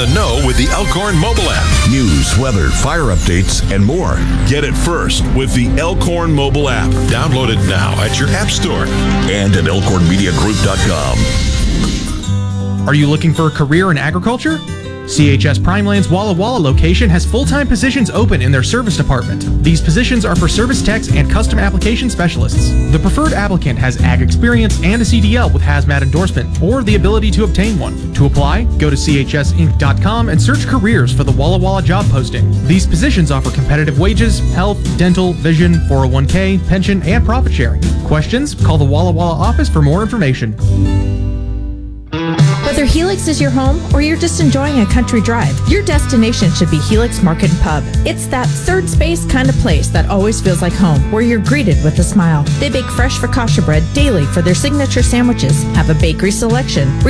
the know with the Elkhorn mobile app. News, weather, fire updates, and more. Get it first with the Elkhorn mobile app. Download it now at your app store and at elkhornmediagroup.com. Are you looking for a career in agriculture? CHS Primeland's Walla Walla location has full-time positions open in their service department. These positions are for service techs and custom application specialists. The preferred applicant has ag experience and a CDL with hazmat endorsement or the ability to obtain one. To apply, go to chsinc.com and search careers for the Walla Walla job posting. These positions offer competitive wages, health, dental, vision, 401k, pension, and profit sharing. Questions? Call the Walla Walla office for more information. Whether Helix is your home or you're just enjoying a country drive, your destination should be Helix Market and Pub. It's that third space kind of place that always feels like home, where you're greeted with a smile. They bake fresh focaccia bread daily for their signature sandwiches, have a bakery selection,